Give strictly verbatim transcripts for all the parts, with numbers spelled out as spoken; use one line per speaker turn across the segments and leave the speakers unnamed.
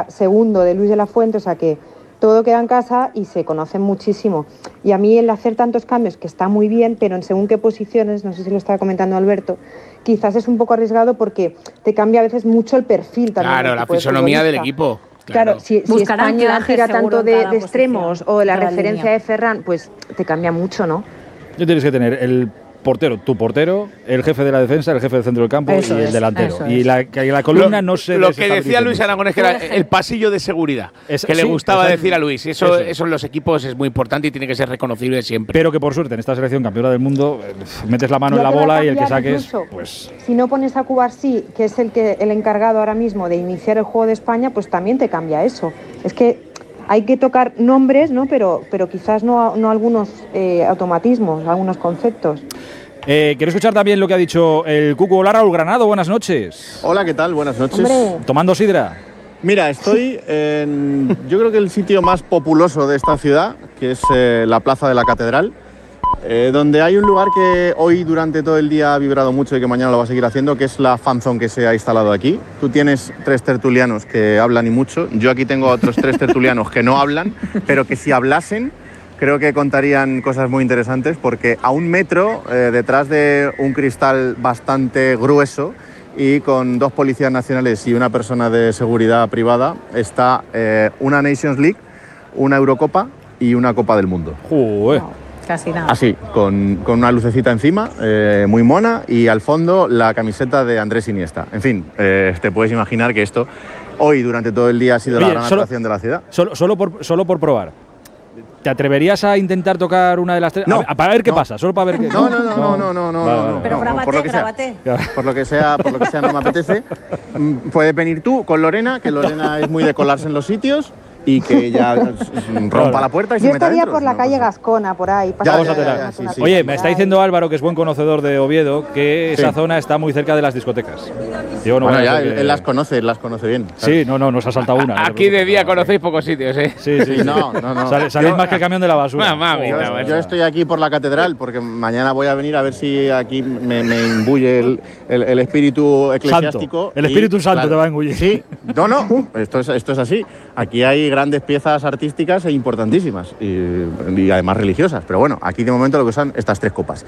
segundo de Luis de la Fuente, o sea que todo queda en casa y se conocen muchísimo. Y a mí el hacer tantos cambios, que está muy bien, pero en según qué posiciones, no sé si lo estaba comentando Alberto, quizás es un poco arriesgado porque te cambia a veces mucho el perfil también.
Claro, la fisonomía del equipo.
Claro, claro si, si España tira tanto de, de extremos o la referencia línea de Ferran, pues te cambia mucho, ¿no?
Ya tienes que tener el portero, tu portero, el jefe de la defensa, el jefe del centro del campo eso y el es, delantero. Y la, la columna
lo,
no se
Lo que decía Luis Aragonés, que era el pasillo de seguridad, es, que sí, le gustaba exacto. decir a Luis. Eso, eso. eso en los equipos es muy importante y tiene que ser reconocible siempre.
Pero que por suerte en esta selección campeona del mundo metes la mano en la bola y el que saques…
Incluso,
pues
si no pones a Cubarsí, que es el, que, el encargado ahora mismo de iniciar el juego de España, pues también te cambia eso. Es que hay que tocar nombres, ¿no? Pero, pero quizás no, no algunos eh, automatismos, algunos conceptos.
Eh, quiero escuchar también lo que ha dicho el Cucu. Hola, Raúl Granado, buenas noches.
Hola, ¿qué tal? Buenas noches.
Hombre.
¿Tomando sidra?
Mira, estoy en, yo creo que el sitio más populoso de esta ciudad, que es eh, la Plaza de la Catedral, eh, donde hay un lugar que hoy durante todo el día ha vibrado mucho y que mañana lo va a seguir haciendo, que es la fanzone que se ha instalado aquí. Tú tienes tres tertulianos que hablan y mucho, yo aquí tengo otros tres tertulianos que no hablan, pero que si hablasen creo que contarían cosas muy interesantes, porque a un metro, eh, detrás de un cristal bastante grueso y con dos policías nacionales y una persona de seguridad privada, está eh, una Nations League, una Eurocopa y una Copa del Mundo.
Joder.
No, casi nada.
Así, con, con una lucecita encima, eh, muy mona, y al fondo la camiseta de Andrés Iniesta. En fin, eh, te puedes imaginar que esto hoy durante todo el día ha sido Oye, la gran solo, atracción de la ciudad.
Solo, solo, por, solo por probar. ¿Te atreverías a intentar tocar una de las tres?
No,
a, para ver qué
no.
pasa, solo para ver qué.
No, no, no, no, no, no, no,
vale,
no,
vale.
no.
Pero
no,
grábate,
por lo que
grábate.
Sea, por lo que sea, por lo que sea no me apetece. Puedes venir tú con Lorena, que Lorena es muy de colarse en los sitios y que ella rompa la puerta y
Yo
se meta
estaría
dentro.
por la
No,
calle
pues,
Gascona, por ahí.
Ya,
Vamos
ya,
a tener.
ya, ya, sí, sí.
Oye, me está diciendo Álvaro, que es buen conocedor de Oviedo, que
Sí.
esa zona está muy cerca de las discotecas. Yo no
bueno,
voy a
ya,
hacer
él,
que-
él las conoce, él las conoce bien.
Sí, no, no, nos ha saltado una. no te
Aquí de
preocupes.
día conocéis pocos sitios, ¿eh?
Sí, sí, sí.
No, no, no.
Sale- Saléis
Yo-
más que el camión de la basura.
Mamá mía,
Joder,
Yo,
bueno.
yo estoy aquí por la catedral porque mañana voy a venir a ver si aquí me, me imbuye el, el, el espíritu eclesiástico.
Santo. El Espíritu
y,
Santo te va a engullir.
Sí, no, no, esto es, esto es así. Aquí hay grandes piezas artísticas e importantísimas y, y además religiosas. Pero bueno, aquí de momento lo que son estas tres copas.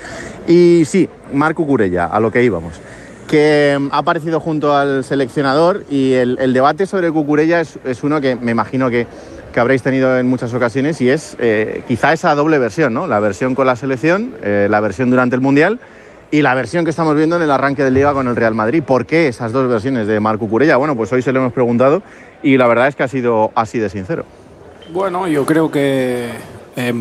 Y sí, Marc Cucurella, a lo que íbamos, que ha aparecido junto al seleccionador, y el, el debate sobre Cucurella es, es uno que me imagino que, que habréis tenido en muchas ocasiones, y es eh, quizá esa doble versión, ¿no? La versión con la selección, eh, la versión durante el Mundial y la versión que estamos viendo en el arranque de Liga con el Real Madrid. ¿Por qué esas dos versiones de Marc Cucurella? Bueno, pues hoy se lo hemos preguntado y la verdad es que ha sido así de sincero.
Bueno, yo creo que eh,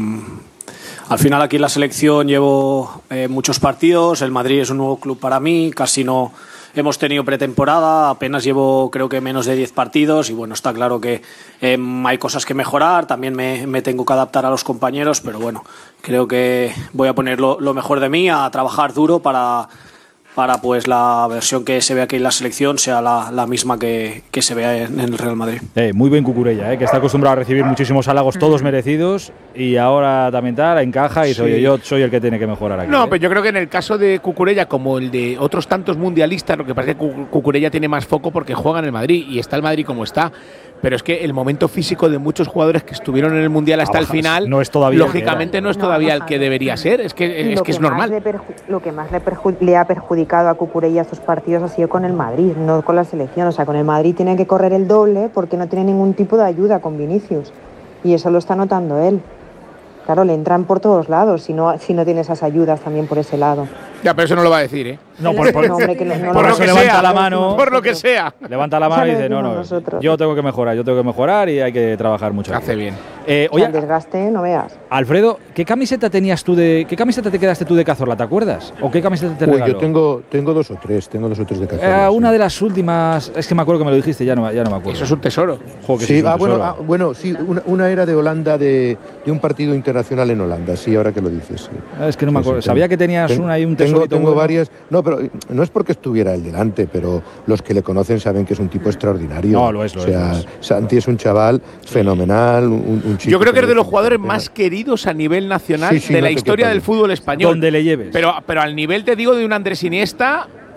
al final aquí en la selección llevo eh, muchos partidos, el Madrid es un nuevo club para mí, casi no hemos tenido pretemporada, apenas llevo creo que menos de diez partidos y bueno, está claro que eh, hay cosas que mejorar, también me, me tengo que adaptar a los compañeros, pero bueno, creo que voy a poner lo, lo mejor de mí, a trabajar duro para, para pues la versión que se ve aquí en la selección sea la, la misma que, que se vea en, en el Real Madrid.
Eh, muy bien Cucurella, eh, que está acostumbrado a recibir muchísimos halagos, todos merecidos, y ahora también tal, encaja y dice,
Sí.
oye, yo soy el que tiene que mejorar aquí.
No,
eh.
pero yo creo que en el caso de Cucurella, como el de otros tantos mundialistas, lo que pasa es que Cu- Cucurella tiene más foco porque juega en el Madrid y está el Madrid como está. Pero es que el momento físico de muchos jugadores que estuvieron en el Mundial hasta el
Bajas,
final,
no es todavía el que
lógicamente
era.
no es
No,
todavía
no
el que
sabe.
debería ser. Es que es,
Lo
que es
más
normal.
le perju- lo que más le, perju- le ha perjudicado a Cucurella estos partidos ha sido con el Madrid, no con la selección. O sea, con el Madrid tiene que correr el doble porque no tiene ningún tipo de ayuda con Vinicius. Y eso lo está notando él. Claro, le entran por todos lados si no, si no tiene esas ayudas también por ese lado.
Ya, pero eso no lo va a decir, ¿eh?
No, por, por-
No, hombre, que no- no
Por
lo
lo
eso
que
levanta
sea,
la mano.
Por lo que sea.
Levanta la mano y
Ya lo
dice, no, no,
decimos nosotros.
yo tengo que mejorar, yo tengo que mejorar y hay que trabajar mucho. aquí".
Hace bien.
Eh,
O sea,
oye,
el desgaste, no veas.
Alfredo, ¿qué camiseta tenías tú de, qué camiseta te quedaste tú de Cazorla, te acuerdas? ¿O qué camiseta te
Uy,
regaló?
yo tengo, tengo dos o tres, tengo dos o tres de
Eh,
Cazorla.
una
sí.
de las últimas, es que me acuerdo que me lo dijiste, ya no, ya no me acuerdo.
Eso es un tesoro.
Jo, que
Sí,
es un
ah, bueno,
tesoro.
ah, bueno, sí, una, una era de Holanda, de, de un partido internacional en Holanda, sí, ahora que lo dices. Sí.
Ah, es que no me
Sí, sí,
acuerdo.
tengo-
Sabía que tenías
ten-
una y un
Tengo,
tesorito
tengo
bueno.
varias, no, pero no es porque estuviera él delante, pero los que le conocen saben que es un tipo extraordinario.
No, lo es, lo
o
es,
sea,
lo es.
Santi es un chaval fenomenal, un, un chico.
Yo creo que es de los
merece
jugadores
la pena.
más queridos a nivel nacional
Sí, sí,
de
no
la
te
historia
quepa
del
duda.
fútbol español.
Donde le lleves.
Pero, pero al nivel, te digo, de un Andrés Iniesta,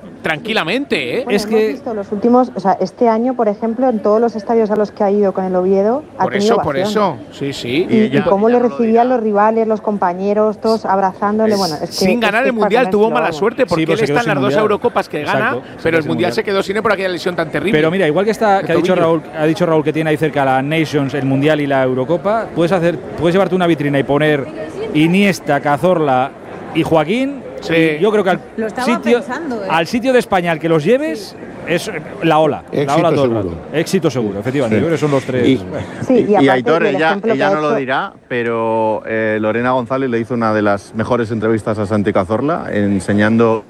tranquilamente, ¿eh?
Bueno,
es
hemos
que
visto los últimos, o sea, este año, por ejemplo, en todos los estadios a los que ha ido con el Oviedo, ha
Por
tenido
eso, por
ovación.
eso, sí, sí.
Y, y
ella-
cómo
ella
le
no lo
recibían
dirá.
los rivales, los compañeros, todos abrazándole. Bueno, es que,
Sin ganar
es que
el Mundial
para
tuvo
comérselo,
mala
vamos.
suerte porque
Sí, pues
él
se quedó
está en
sin
las dos
Mundial.
Eurocopas que
Exacto,
gana,
se
pero
quedó
el
sin
Mundial
Mundial.
se quedó sin él por aquella lesión tan terrible.
Pero mira, igual que está, que ha
El
dicho
tobillo.
Raúl, ha dicho Raúl que tiene ahí cerca la Nations, el Mundial y la Eurocopa, puedes hacer, puedes llevarte una vitrina y poner Iniesta, Cazorla y Joaquín.
Sí.
Y yo creo que al
Lo estaba
sitio,
pensando, ¿eh?
al sitio de España al que los lleves es la ola. la
Éxito
ola todo el
seguro.
rato. Éxito seguro, efectivamente.
Sí.
Yo creo que son los tres.
Y,
Sí, y
y
aparte,
Aitor,
y el
ella,
ejemplo que
ella
ha
no lo
hecho-
dirá, pero eh, Lorena González le hizo una de las mejores entrevistas a Santi Cazorla, enseñando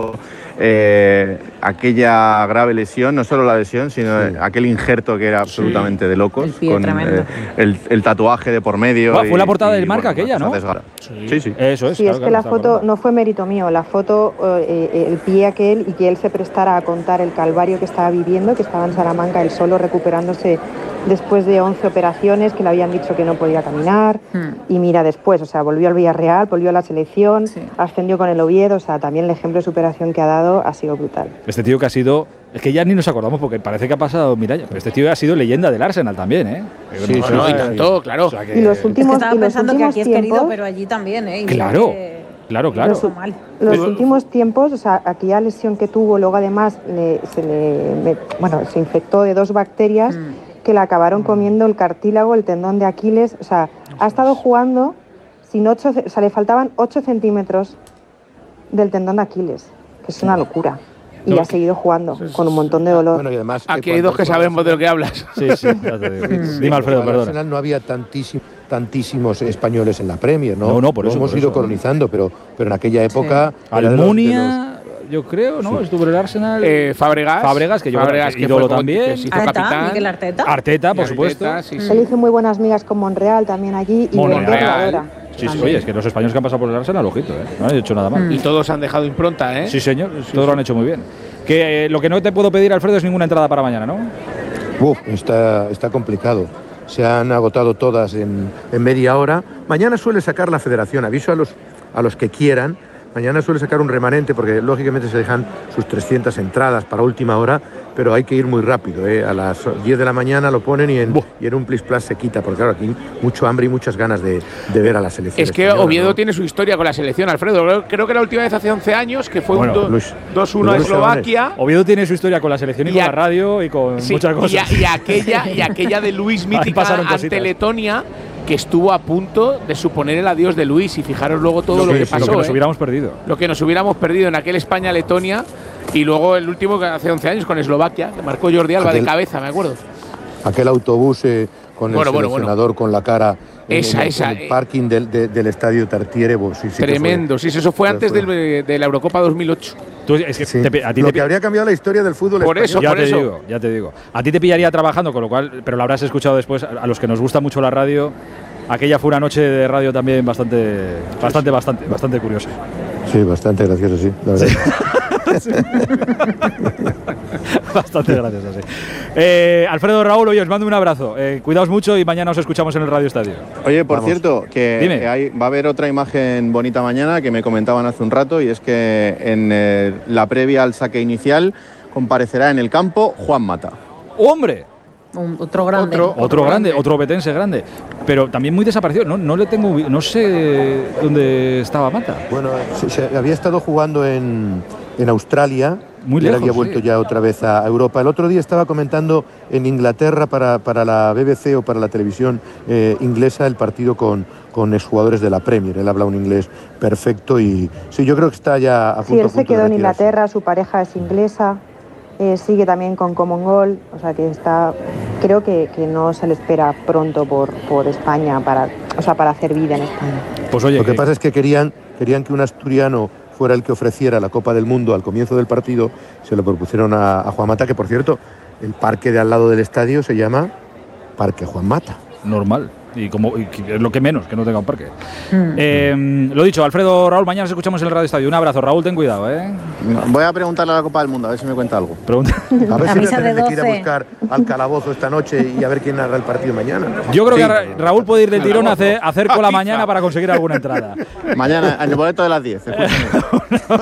eh, aquella grave lesión, no solo la lesión, sino
Sí.
aquel injerto que era absolutamente de locos,
El pie
con
tremendo.
eh, el, el tatuaje de por medio.
Buah, fue
y-
la portada
y,
del Marca
bueno,
aquella,
una
¿no?
desgarra. Sí, sí.
Eso es.
Sí,
claro,
es que
claro,
la
está
foto
acordado.
no fue mérito mío, la foto, eh, eh, el pie aquel y que él se prestara a contar el calvario que estaba viviendo, que estaba en Salamanca él solo recuperándose después de once operaciones, que le habían dicho que no podía caminar.
Hmm.
Y mira, después, o sea, volvió al Villarreal, volvió a la selección,
Sí.
ascendió con el Oviedo, o sea, también el ejemplo de superación que ha dado ha sido brutal.
Este tío que ha sido. Es que ya ni nos acordamos porque parece que ha pasado mil años. Pero este tío ha sido leyenda del Arsenal también, ¿eh?
Sí, sí,
Bueno,
sí,
y
sí.
tanto, claro.
O sea que-
Y los
Es que
últimos,
estaba
y los
pensando que
últimos
aquí es
tiempos,
querido, pero allí también, ¿eh? Y mira
Claro,
que-
claro, claro.
Lo mal.
Los
Pues-
últimos tiempos, o sea, aquella lesión que tuvo, luego además le- se le, me- bueno, se infectó de dos bacterias
Mm.
que le acabaron comiendo el cartílago, el tendón de Aquiles, o sea, ha estado jugando sin ocho, ce- o sea, le faltaban ocho centímetros del tendón de Aquiles, que es una locura. Y
No,
ha seguido jugando con un montón de dolor.
Bueno, y además,
Aquí
eh,
hay dos
cuando
que
fue al
sabemos de lo que
Arsenal-
hablas.
Sí, sí, ya te digo. Dime, Alfredo,
Cuando al
perdona.
Arsenal no había tantísimo- tantísimos españoles en la Premier, ¿no?
No, no, por
Lo
eso,
hemos
por
ido
eso.
colonizando, pero, pero en aquella época. era de los- de
Almunia, yo creo, ¿no? Estuvo en el Arsenal.
Eh, Fábregas.
Fábregas, que yo creo que
que
ídolo
fue con-
también.
que se hizo
Arteta,
capitán.
Miguel Arteta.
Arteta, por
Y
supuesto.
Arteta, sí, sí.
Él hizo muy buenas migas con Monreal también allí y
Monreal.
Wenger la adora.
Sí, sí, oye, es que los españoles que han pasado por el Arsenal, ojito, ¿eh? No han hecho nada mal.
Y todos han dejado impronta, ¿eh?
Sí, señor, todos lo han hecho muy bien. Que eh, lo que no te puedo pedir, Alfredo, es ninguna entrada para mañana, ¿no?
Uf, está, está complicado. Se han agotado todas en, en media hora. Mañana suele sacar la federación, aviso a los, a los que quieran. Mañana suele sacar un remanente porque lógicamente se dejan sus trescientas entradas para última hora, pero hay que ir muy rápido. ¿eh? A las diez de la mañana lo ponen y en,
Buh.
y en un plis plas se quita, porque claro, aquí mucho hambre y muchas ganas de, de ver a la selección.
Es que
española,
Oviedo
¿no?
tiene su historia con la selección, Alfredo. Creo, creo que la última vez hace once años, que fue
Bueno,
un do-
Luis-
dos uno a
Luis
Eslovaquia.
Oviedo tiene su historia con la selección y,
Y
con
a-
la radio y con
Sí,
muchas
y,
cosas.
a- y aquella, y aquella de Luis
Ahí
mítica
pasaron
ante
cositas.
Letonia, que estuvo a punto de suponer el adiós de Luis. Y fijaros luego todo lo,
que,
que pasó.
lo que nos
¿eh?
hubiéramos perdido.
Lo que nos hubiéramos perdido en aquel España-Letonia. Y luego el último que hace once años con Eslovaquia, que marcó Jordi Alba
Aquel-
de cabeza, me acuerdo.
Aquel autobús eh, con
Bueno,
el
bueno,
seleccionador con la cara en,
Esa,
en el,
esa,
en el
eh.
parking del, de- del estadio Tartiere. Pues, sí, sí que fue-
Tremendo. Sí, sí, eso fue
fue-
antes
fue.
del- de la Eurocopa dos mil ocho.
Tú, es que
Sí.
te pi- a ti
Lo
te
que
pi-
habría cambiado la historia del fútbol
Por
español.
eso,
ya
por
te
eso.
digo, ya te digo. A ti te pillaría trabajando, con lo cual, pero lo habrás escuchado después. A a los que nos gusta mucho la radio, aquella fue una noche de radio también bastante, bastante, bastante, bastante curiosa.
Sí, bastante gracioso, sí, la verdad.
Bastante graciosa, sí. Eh, Alfredo, Raúl, oye, os mando un abrazo. Eh, cuidaos mucho y mañana os escuchamos en el Radio Estadio.
Oye, por
Vamos.
cierto, que,
Dime.
que hay- va a haber otra imagen bonita mañana que me comentaban hace un rato, y es que en eh, la previa al saque inicial comparecerá en el campo Juan Mata.
¡Hombre!
Un- otro grande.
Otro.
Otro grande, otro obetense grande. Pero también muy desaparecido. No, no le tengo. ubi- No sé dónde estaba Mata.
Bueno, se, se había estado jugando en, en Australia.
Muy
y él
lejos,
había vuelto
sí.
ya otra vez a Europa. El otro día estaba comentando en Inglaterra para, para la B B C o para la televisión eh, inglesa el partido con, con exjugadores de la Premier. Él habla un inglés perfecto y sí, yo creo que está ya a punto,
Sí, él
a
se
punto de
quedó en
retirarse.
Inglaterra, su pareja es inglesa, eh, sigue también con Common Goal, o sea que está, creo que, que no se le espera pronto por, por España, para, o sea, para hacer vida en España.
Pues oye,
Lo que
que-
pasa es que querían, querían que un asturiano fuera el que ofreciera la Copa del Mundo al comienzo del partido. Se lo propusieron a, a Juan Mata, que por cierto, el parque de al lado del estadio se llama Parque Juan Mata.
normal. Y como y que es lo que menos, que no tenga un parque.
Mm.
Eh, lo dicho, Alfredo, Raúl, mañana nos escuchamos en el Radio Estadio. Un abrazo, Raúl, ten cuidado, ¿eh?
Voy a preguntarle a la Copa del Mundo, a ver si me cuenta algo.
Pregunta.
A ver
La
si voy
misa
a tener
de
que ir a
doce.
buscar al calabozo esta noche y a ver quién narra el partido mañana.
Yo creo
Sí.
que Ra- Raúl puede ir del tirón a hacer, a hacer cola
Pizza.
mañana para conseguir alguna entrada.
Mañana, en el boleto de las diez. escúchame.